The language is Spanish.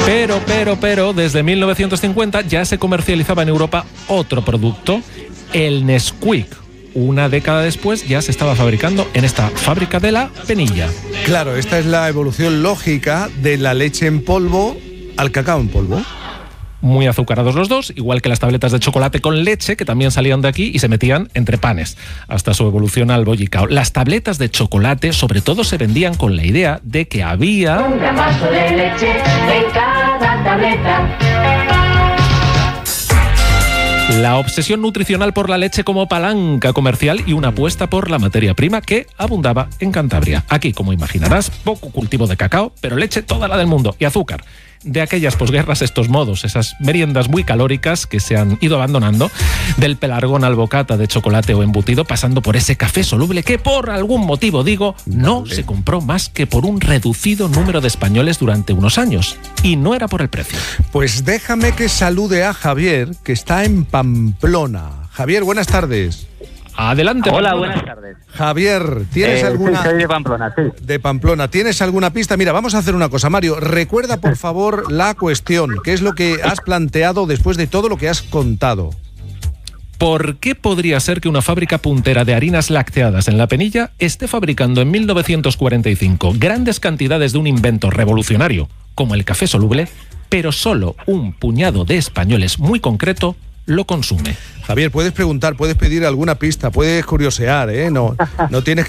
Pero, desde 1950 ya se comercializaba en Europa otro producto, el Nesquik. Una década después ya se estaba fabricando en esta fábrica de La Penilla. Claro, esta es la evolución lógica de la leche en polvo al cacao en polvo. Muy azucarados los dos, igual que las tabletas de chocolate con leche, que también salían de aquí y se metían entre panes, hasta su evolución al bollicao. Las tabletas de chocolate sobre todo se vendían con la idea de que había un gran vaso de leche en cada tableta. la obsesión nutricional por la leche como palanca comercial y una apuesta por la materia prima que abundaba en Cantabria. Aquí, como imaginarás, poco cultivo de cacao, pero leche toda la del mundo y azúcar. De aquellas posguerras, estos modos, esas meriendas muy calóricas que se han ido abandonando, del pelargón al bocata de chocolate o embutido, pasando por ese café soluble que por algún motivo, digo, no se compró más que por un reducido número de españoles durante unos años. Y no era por el precio. Pues déjame que salude a Javier, que está en Pamplona. Javier, buenas tardes. Adelante. Hola, Pamplona. buenas tardes. Javier, ¿tienes alguna...? Sí, soy de Pamplona, sí. De Pamplona. ¿Tienes alguna pista? Mira, vamos a hacer una cosa, Mario. Recuerda, por favor, la cuestión. ¿Qué es lo que has planteado después de todo lo que has contado? ¿Por qué podría ser que una fábrica puntera de harinas lácteas en La Penilla esté fabricando en 1945 grandes cantidades de un invento revolucionario, como el café soluble, pero solo un puñado de españoles muy concreto lo consume? Javier, puedes preguntar, puedes pedir alguna pista, puedes curiosear, ¿eh? No tienes